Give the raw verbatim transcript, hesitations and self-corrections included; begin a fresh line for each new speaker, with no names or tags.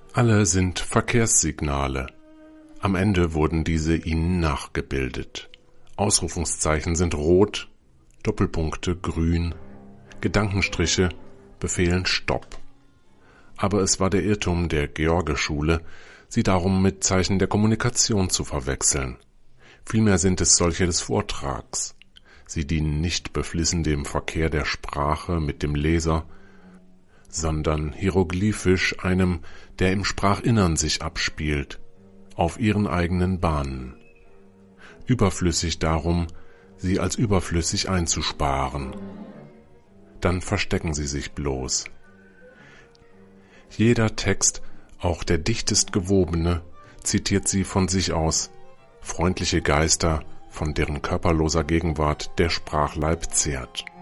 Alle sind Verkehrssignale. Am Ende wurden diese ihnen nachgebildet. Ausrufungszeichen sind rot, Doppelpunkte grün, Gedankenstriche befehlen Stopp. Aber es war der Irrtum der Georgeschule, sie darum mit Zeichen der Kommunikation zu verwechseln. Vielmehr sind es solche des Vortrags. Sie dienen nicht beflissen dem Verkehr der Sprache mit dem Leser, sondern hieroglyphisch einem, der im Sprachinnern sich abspielt, auf ihren eigenen Bahnen. Überflüssig darum, sie als überflüssig einzusparen. Dann verstecken sie sich bloß. Jeder Text, auch der dichtest gewobene, zitiert sie von sich aus, freundliche Geister, von deren körperloser Gegenwart der Sprachleib zehrt.